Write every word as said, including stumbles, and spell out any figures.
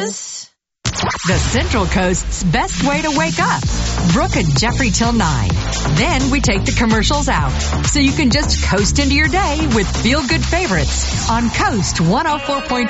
is the Central Coast's best way to wake up. Brooke and Jeffrey till nine. Then we take the commercials out, so you can just coast into your day with feel-good favorites on Coast one oh four point